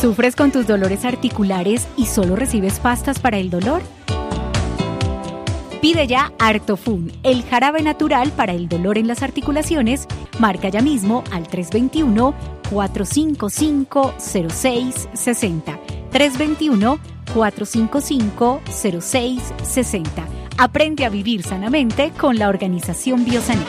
¿Sufres con tus dolores articulares y solo recibes pastas para el dolor? Pide ya Artofun, el jarabe natural para el dolor en las articulaciones. Marca ya mismo al 321-455-0660. 321-455-0660. Aprende a vivir sanamente con la Organización Biosanel.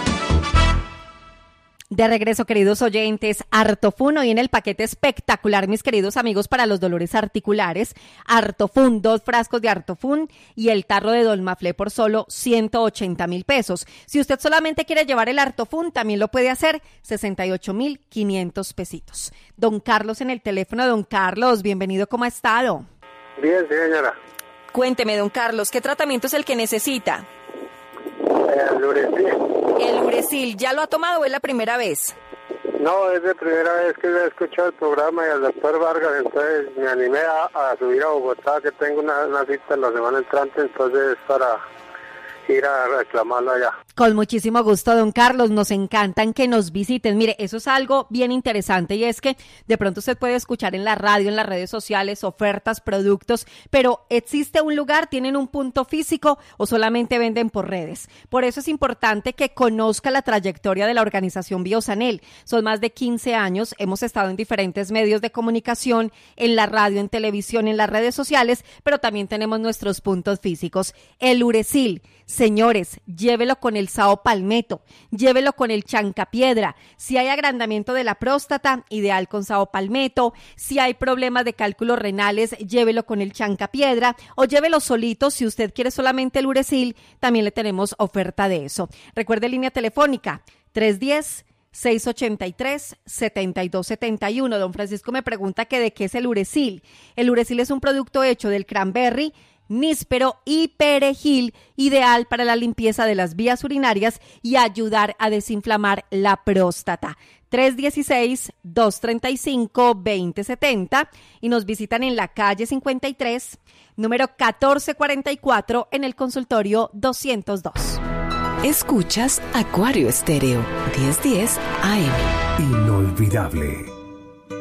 De regreso, queridos oyentes, Artofun hoy en el paquete espectacular, mis queridos amigos, para los dolores articulares. Artofun, 2 frascos de Artofun y el tarro de Dolmaflé por solo 180,000 pesos. Si usted solamente quiere llevar el Artofun, también lo puede hacer, 68,500 pesitos. Don Carlos en el teléfono. Don Carlos, bienvenido, ¿cómo ha estado? Bien, señora. Cuénteme, don Carlos, ¿qué tratamiento es el que necesita? El Uresil. El Uresil, ¿ya lo ha tomado o es la primera vez? No, es la primera vez que he escuchado el programa y al doctor Vargas, entonces me animé a subir a Bogotá, que tengo una cita la semana entrante, entonces para ir a reclamarlo allá. Con muchísimo gusto, don Carlos, nos encantan que nos visiten. Mire, eso es algo bien interesante y es que de pronto usted puede escuchar en la radio, en las redes sociales, ofertas, productos, pero ¿existe un lugar, tienen un punto físico o solamente venden por redes? Por eso es importante que conozca la trayectoria de la organización Biosanel. Son más de 15 años, hemos estado en diferentes medios de comunicación, en la radio, en televisión, en las redes sociales, pero también tenemos nuestros puntos físicos. El Uresil, señores, llévelo con el Sao Palmetto, llévelo con el Chancapiedra. Si hay agrandamiento de la próstata, ideal con Sao Palmetto. Si hay problemas de cálculos renales, llévelo con el Chancapiedra o llévelo solito. Si usted quiere solamente el Uresil, también le tenemos oferta de eso. Recuerde línea telefónica 310-683-7271. Don Francisco me pregunta que de qué es el Uresil. El Uresil es un producto hecho del cranberry, níspero y perejil, ideal para la limpieza de las vías urinarias y ayudar a desinflamar la próstata. 316-235-2070 y nos visitan en la calle 53, número 1444, en el consultorio 202. Escuchas Acuario Estéreo, 1010 AM. Inolvidable.